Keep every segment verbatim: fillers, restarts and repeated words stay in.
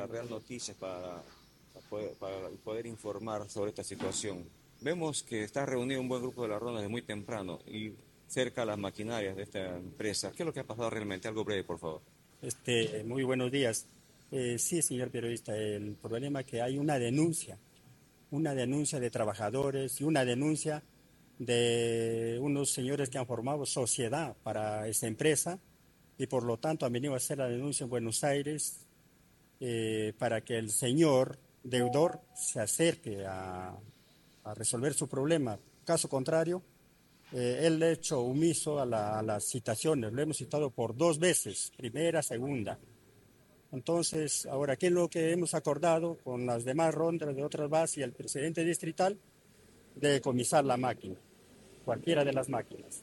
a Real Noticias para, para, poder, para poder informar sobre esta situación. Vemos que está reunido un buen grupo de la ronda desde muy temprano y cerca a las maquinarias de esta empresa. ¿Qué es lo que ha pasado realmente? Algo breve, por favor. Este, muy buenos días. Eh, sí, señor periodista, el problema es que hay una denuncia, una denuncia de trabajadores y una denuncia de unos señores que han formado sociedad para esta empresa y por lo tanto han venido a hacer la denuncia en Buenos Aires eh, para que el señor deudor se acerque a, a resolver su problema. Caso contrario, eh, él ha hecho omiso a, la, a las citaciones, lo hemos citado por dos veces, primera, segunda. Entonces, ahora, ¿qué es lo que hemos acordado con las demás rondas de otras bases y el presidente distrital? De decomisar la máquina, cualquiera de las máquinas.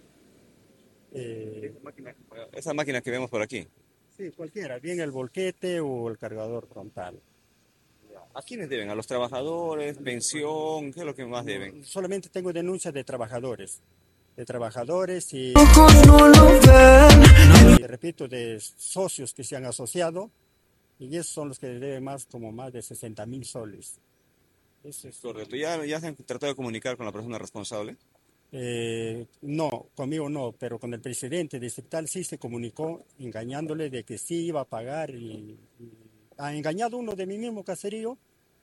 Eh, Esa máquina que vemos por aquí. Sí, cualquiera, bien el volquete o el cargador frontal. ¿A quiénes deben? ¿A los trabajadores? ¿Pensión? ¿Qué es lo que más deben? No, solamente tengo denuncias de trabajadores, de trabajadores y, y, repito, de socios que se han asociado, y esos son los que deben más, como más de sesenta mil soles. Eso es correcto. ¿Ya, ¿Ya se han tratado de comunicar con la persona responsable? Eh, no, conmigo no, pero con el presidente distrital sí se comunicó engañándole de que sí iba a pagar y, y ha engañado uno de mi mismo caserío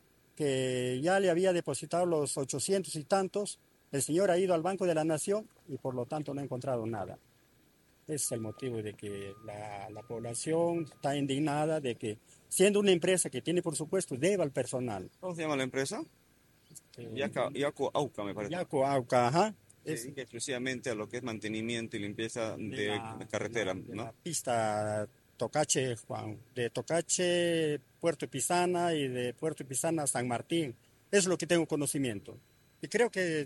que ya le había depositado los ochocientos y tantos. El señor ha ido al Banco de la Nación y por lo tanto no ha encontrado nada. Ese es el motivo de que la, la población está indignada de que, siendo una empresa que tiene por supuesto debe al personal. ¿Cómo se llama la empresa? Este, Yaco, Yaco Auca, me parece. Yaco Auca, ajá. Se dedica exclusivamente a lo que es mantenimiento y limpieza de, de, la, de carretera, de ¿no? La pista Tocache, Juan, de Tocache, Puerto Pisana y de Puerto Pisana a San Martín. Eso es lo que tengo conocimiento. Y creo que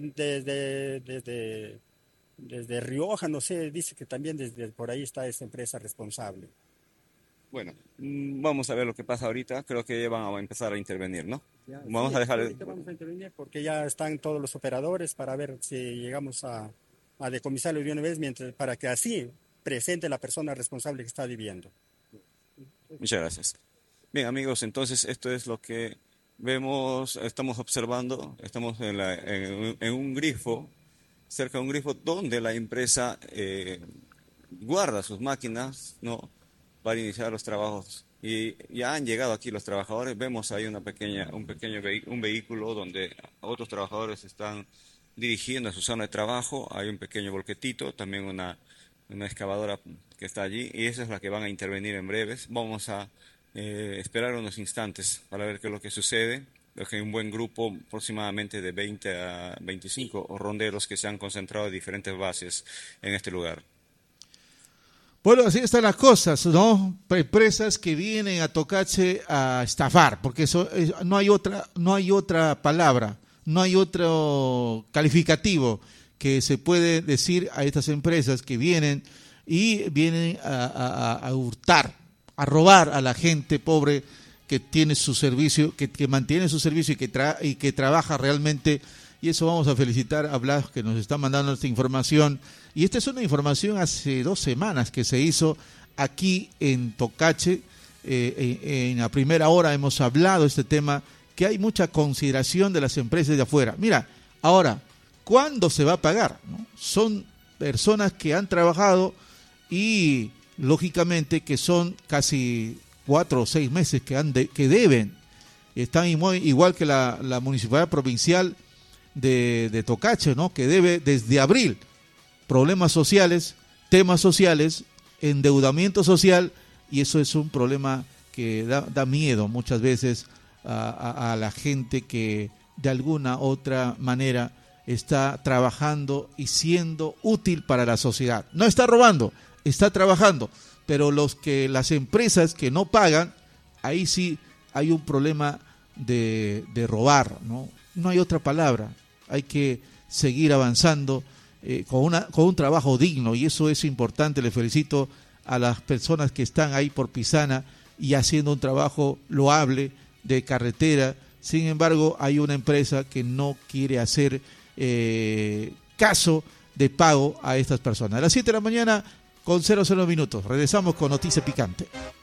desde, desde, desde Rioja, no sé, dice que también desde por ahí está esa empresa responsable. Bueno, vamos a ver lo que pasa ahorita. Creo que van a empezar a intervenir, ¿no? Ya, vamos sí, a dejar. Ahorita vamos a intervenir porque ya están todos los operadores para ver si llegamos a, a decomisarlo de una vez, mientras, para que así presente la persona responsable que está viviendo. Muchas gracias. Bien, amigos, entonces esto es lo que vemos, estamos observando, estamos en, la, en, en un grifo, cerca de un grifo donde la empresa eh, guarda sus máquinas, ¿no?, para iniciar los trabajos. Y ya han llegado aquí los trabajadores. Vemos ahí una pequeña, un pequeño vehi- un vehículo donde otros trabajadores están dirigiendo a su zona de trabajo. Hay un pequeño volquetito, también una, una excavadora que está allí, y esa es la que van a intervenir en breves. Vamos a eh, esperar unos instantes para ver qué es lo que sucede. Creo que hay un buen grupo, aproximadamente de veinte a veinticinco ronderos que se han concentrado en diferentes bases en este lugar. Bueno, así están las cosas, ¿no? Empresas que vienen a Tocache a estafar, porque eso no hay otra, no hay otra palabra, no hay otro calificativo que se puede decir a estas empresas que vienen y vienen a, a, a hurtar, a robar a la gente pobre que tiene su servicio, que, que mantiene su servicio y que tra y que trabaja realmente. Y eso vamos a felicitar a Blas, que nos está mandando esta información. Y esta es una información hace dos semanas que se hizo aquí en Tocache. Eh, en, en la primera hora hemos hablado de este tema, que hay mucha consideración de las empresas de afuera. Mira, ahora, ¿cuándo se va a pagar?, ¿no? Son personas que han trabajado y, lógicamente, que son casi cuatro o seis meses que, han de, que deben. Están igual que la, la Municipalidad Provincial de, de Tocache, ¿no?, que debe desde abril. Problemas sociales, temas sociales, endeudamiento social, y eso es un problema que da, da miedo muchas veces a, a, a la gente que de alguna otra manera está trabajando y siendo útil para la sociedad. No está robando, está trabajando, pero los que las empresas que no pagan, ahí sí hay un problema de, de robar, ¿no? No hay otra palabra, hay que seguir avanzando eh, con, una, con un trabajo digno, y eso es importante. Le felicito a las personas que están ahí por Pisana y haciendo un trabajo loable de carretera. Sin embargo, hay una empresa que no quiere hacer eh, caso de pago a estas personas. A las siete de la mañana con cero cero minutos, regresamos con Noticia Picante.